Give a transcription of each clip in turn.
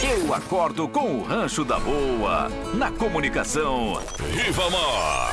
Eu acordo com o Rancho da Boa. Na comunicação, Rivamar.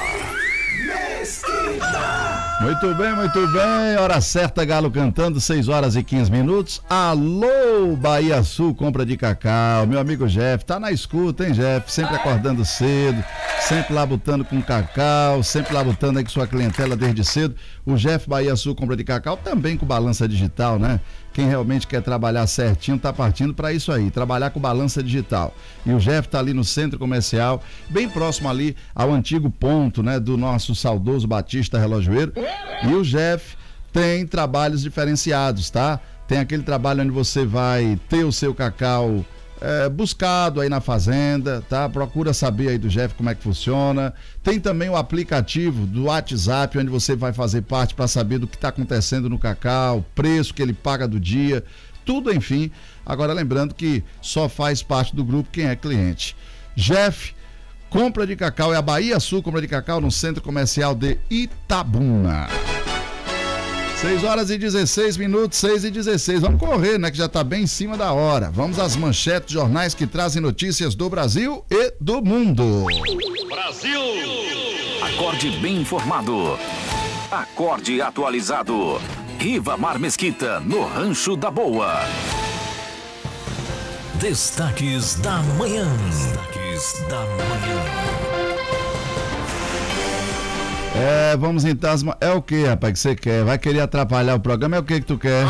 Muito bem, hora certa, Galo cantando, 6 horas e 15 minutos. Alô, Bahia Sul, compra de cacau. Meu amigo Jeff, tá na escuta, hein, Jeff? Sempre acordando cedo, sempre lá botando com cacau, sempre lá botando aí com sua clientela desde cedo. O Jeff Bahia Sul, compra de cacau, também com balança digital, né? Quem realmente quer trabalhar certinho tá partindo para isso aí, trabalhar com balança digital. E o Jeff tá ali no centro comercial, bem próximo ali ao antigo ponto, né, do nosso saudoso Batista Relojoeiro. E o Jeff tem trabalhos diferenciados, tá? Tem aquele trabalho onde você vai ter o seu cacau buscado aí na fazenda, tá? Procura saber aí do Jeff como é que funciona. Tem também o aplicativo do WhatsApp, onde você vai fazer parte para saber do que está acontecendo no cacau, preço que ele paga do dia, tudo, enfim. Agora lembrando que só faz parte do grupo quem é cliente. Jeff Compra de Cacau é a Bahia Sul Compra de Cacau, no Centro Comercial de Itabuna. 6 horas e 16 minutos, 6 e 16. Vamos correr, né? Que já tá bem em cima da hora. Vamos às manchetes de jornais que trazem notícias do Brasil e do mundo. Brasil! Acorde bem informado. Acorde atualizado. Rivamar Mesquita, no Rancho da Boa. Destaques da manhã. Destaques da manhã. Vamos então. É o que, rapaz, que você quer? Vai querer atrapalhar o programa? É o que tu quer?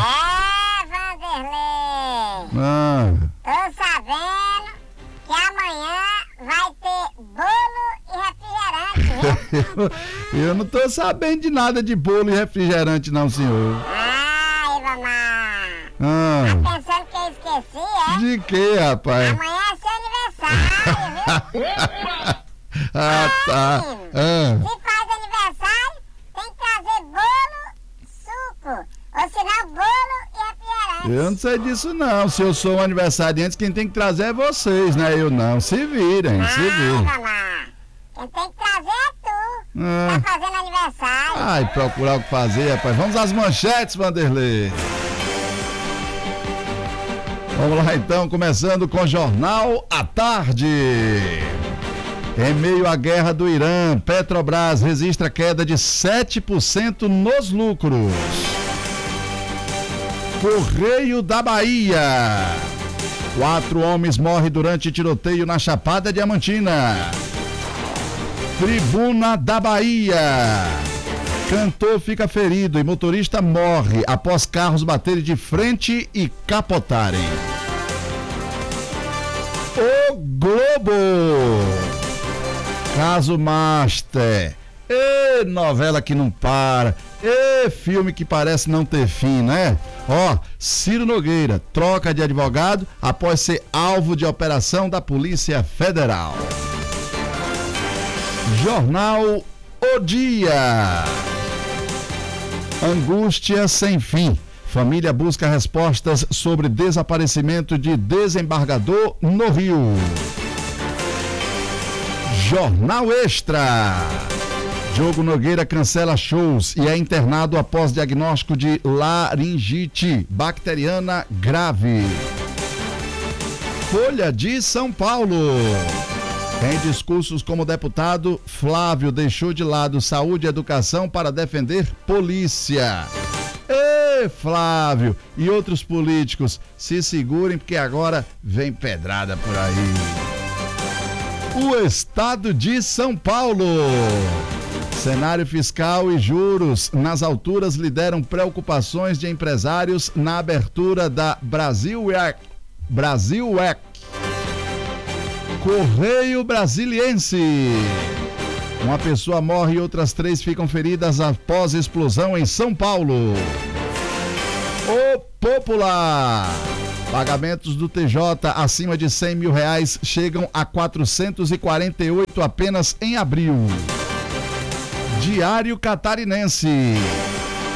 Vanderlei! Tô sabendo que amanhã vai ter bolo e refrigerante. Eu não tô sabendo de nada de bolo e refrigerante, não, senhor. Ivamar! Tá pensando que eu esqueci, é? De que, rapaz? Amanhã é seu aniversário, viu? Tá. Se faz aniversário, tem que trazer bolo, suco, ou senão bolo e refrigerante. Eu não sei disso não, se eu sou um aniversariante, quem tem que trazer é vocês, né? Eu não, se virem, se virem. Quem tem que trazer é tu, tá fazendo aniversário. Ai, procurar o que fazer, rapaz. Vamos às manchetes, Vanderlei. Vamos lá então, começando com o Jornal à Tarde. Em meio à guerra do Irã, Petrobras registra queda de 7% nos lucros. Correio da Bahia. 4 homens morrem durante tiroteio na Chapada Diamantina. Tribuna da Bahia. Cantor fica ferido e motorista morre após carros baterem de frente e capotarem. O Globo. Caso Master. Novela que não para. Filme que parece não ter fim, né? Ciro Nogueira troca de advogado após ser alvo de operação da Polícia Federal. Jornal O Dia. Angústia sem fim. Família busca respostas sobre desaparecimento de desembargador no Rio. Jornal Extra. Diogo Nogueira cancela shows e é internado após diagnóstico de laringite bacteriana grave. Folha de São Paulo. Em discursos como deputado, Flávio deixou de lado saúde e educação para defender polícia. Flávio e outros políticos, se segurem porque agora vem pedrada por aí. O Estado de São Paulo. Cenário fiscal e juros nas alturas lideram preocupações de empresários na abertura da Brasil Week. Correio Brasiliense. Uma pessoa morre e outras 3 ficam feridas após explosão em São Paulo. O Popular. Pagamentos do TJ acima de R$100 mil chegam a 448 apenas em abril. Diário Catarinense.